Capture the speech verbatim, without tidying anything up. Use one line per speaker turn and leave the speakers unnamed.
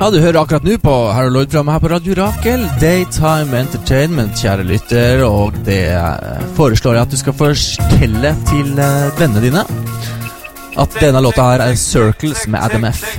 Ja, du hører akkurat nå på Harold Lloyd-programmet her på Radio Rakel, Daytime Entertainment, kjære lytter, og det foreslår jeg at du skal fortelle til vennene dine at denne låta her er Circles med Adam F.